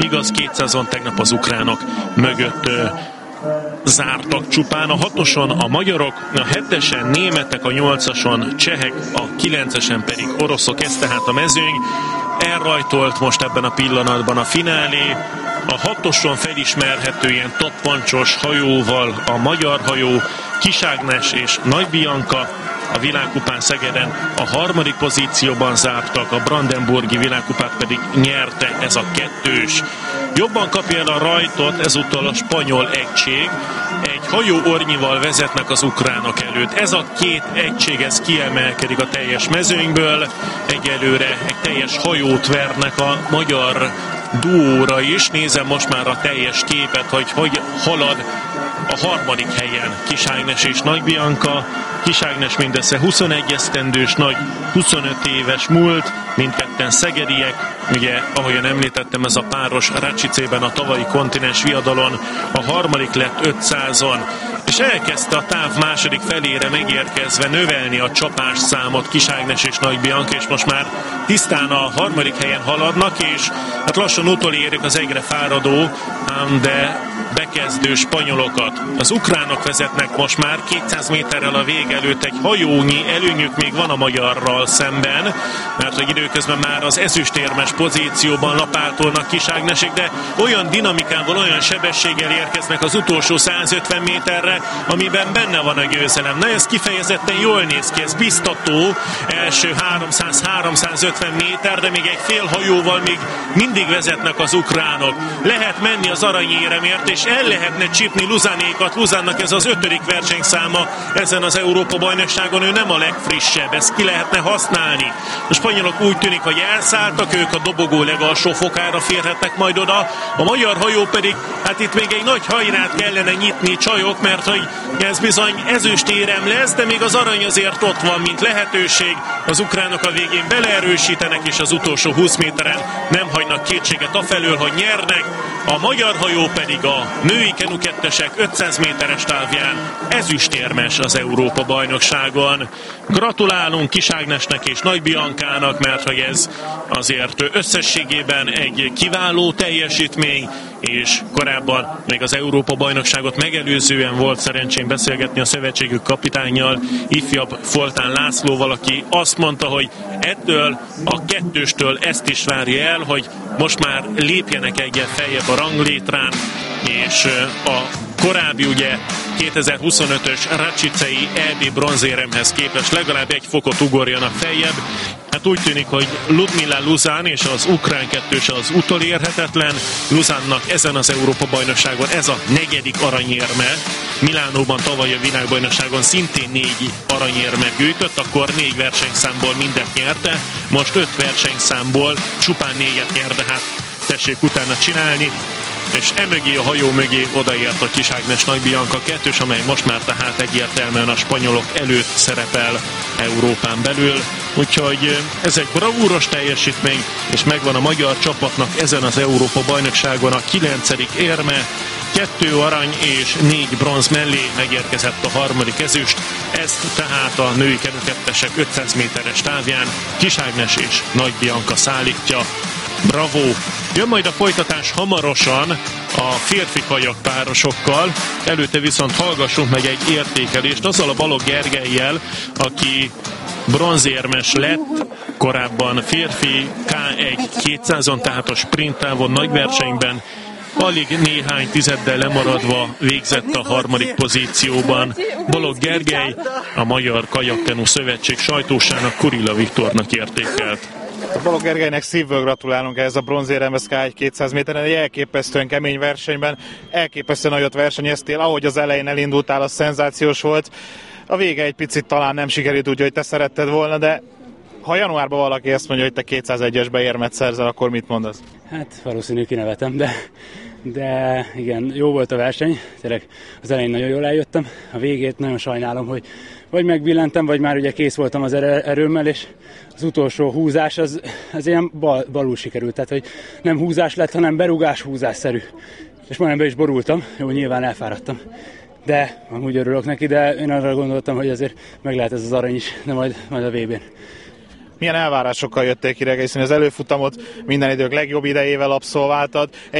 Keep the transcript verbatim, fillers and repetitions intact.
Igaz, kétszázon tegnap az ukránok mögött ö, zártak csupán, a hatoson a magyarok, a hetesen németek, a nyolcason csehek, a kilencesen pedig oroszok, ez tehát a mezőny. Elrajtolt most ebben a pillanatban a finálé, a hatoson felismerhető ilyen toppancsos hajóval a magyar hajó, Kis Ágnes és Nagy Bianca. A világkupán Szegeden a harmadik pozícióban zártak, a brandenburgi világkupát pedig nyerte ez a kettős. Jobban kapja el a rajtot ezúttal a spanyol egység. Egy hajó ornyival vezetnek az ukránok előtt. Ez a két egység, ez kiemelkedik a teljes mezőnyből. Egyelőre egy teljes hajót vernek a magyar duóra is. Nézem most már a teljes képet, hogy hogy halad a harmadik helyen Kis Ágnes és Nagy Bianca. Kis Ágnes mindössze huszonegy esztendős, Nagy huszonöt éves múlt, mindketten szegediek. Ugye, ahogyan említettem, ez a páros Račicében a tavalyi kontinens viadalon a harmadik lett ötszázon, és elkezdte a táv második felére megérkezve növelni a csapás számot Kis Ágnes és Nagy Bianca, és most már tisztán a harmadik helyen haladnak, és hát lassan utolérik az egyre fáradó, de bekezdő spanyolokat. Az ukránok vezetnek most már kétszáz méterrel a vég előtt, egy hajónyi előnyük még van a magyarral szemben, mert hogy időközben már az ezüstérmes pozícióban lapátolnak Kis Ágnesek, de olyan dinamikával, olyan sebességgel érkeznek az utolsó százötven méterre, amiben benne van a győzelem. Na, ez kifejezetten jól néz ki, ez biztató. Első háromszáz-háromszázötven méter, de még egy fél hajóval még mindig vezetnek az ukránok. Lehet menni az aranyéremért, és el lehetne csípni Luzanékat. Luzánnak ez az ötödik versenyszáma ezen az Európa-bajnokságon, ő nem a legfrissebb, ezt ki lehetne használni. A spanyolok úgy tűnik, hogy elszálltak, ők a dobogó legalsó fokára férhetnek majd oda. A magyar hajó pedig, hát itt még egy nagy hajrát kellene nyitni, csajok, mert hogy ez bizony ezüstérem lesz, de még az arany azért ott van, mint lehetőség. Az ukránok a végén beleerősítenek, és az utolsó húsz méteren nem hagynak kétséget afelől, hogy nyernek. A magyar hajó pedig a női kenukettesek ötszáz méteres távján ezüstérmes az Európa-bajnokságon. Gratulálunk Kis Ágnesnek és Nagy Biancának, mert hogy ez azért összességében egy kiváló teljesítmény, és korábban még az Európa-bajnokságot megelőzően volt szerencsém beszélgetni a szövetségük kapitánnyal, ifjabb Foltán Lászlóval, aki azt mondta, hogy ettől a kettőstől ezt is várja el, hogy most már lépjenek egyet feljebb a ranglétrán, és a korábbi ugye kétezer-huszonötös račicei é bé bronzéremhez képest legalább egy fokot ugorjanak feljebb. Hát úgy tűnik, hogy Ludmila Luzán és az ukrán kettős az utolérhetetlen. Luzánnak ezen az Európa-bajnokságon ez a negyedik aranyérme. Milánóban tavaly a világbajnokságon szintén négy aranyérmet gyűjtött, akkor négy versenyszámból mindent nyerte, most öt versenyszámból csupán négyet nyer, de hát tessék utána csinálni. És emögé a hajó mögé odaért a Kis Ágnes Nagy Bianca kettős, amely most már tehát egyértelműen a spanyolok előtt szerepel Európán belül. Úgyhogy ez egy bravúros teljesítmény, és megvan a magyar csapatnak ezen az Európa-bajnokságon a kilencedik érme, kettő arany és négy bronz mellé megérkezett a harmadik ezüst. Ezt tehát a női kenukettesek ötszáz méteres távján Kis Ágnes és Nagy Bianca szállítja. Bravo! Jön majd a folytatás hamarosan a férfi kajakpárosokkal, előtte viszont hallgassunk meg egy értékelést azzal a Balogh Gergellyel, aki bronzérmes lett, korábban férfi ká egy kétszázon, tehát a sprint távon nagy versenyben, alig néhány tizeddel lemaradva végzett a harmadik pozícióban. Balogh Gergely a Magyar Kajakkenu Szövetség sajtósának Kurilla Viktornak értékelt. A Balogh Gergelynek szívből gratulálunk ehhez a bronzéremhez ká egy kétszáz méteren, egy elképesztően kemény versenyben, elképesztően nagyot versenyeztél, ahogy az elején elindultál, az szenzációs volt. A vége egy picit talán nem sikerült úgy, hogy te szeretted volna, de ha januárban valaki ezt mondja, hogy te kétszázegyesbe érmet szerzel, akkor mit mondasz? Hát valószínű kinevetem, de, de igen, jó volt a verseny, tényleg az elején nagyon jól eljöttem, a végét nagyon sajnálom, hogy vagy megbillentem, vagy már ugye kész voltam az erőmmel, és az utolsó húzás az, az ilyen bal, balul sikerült, tehát hogy nem húzás lett, hanem berúgás húzásszerű. És majdnem be is borultam, jó, nyilván elfáradtam, de amúgy örülök neki, de én arra gondoltam, hogy azért meg lehet ez az arany is, de majd, majd a vé bén. Milyen elvárásokkal jöttél ki, hiszen az előfutamot minden idők legjobb idejével abszolváltad.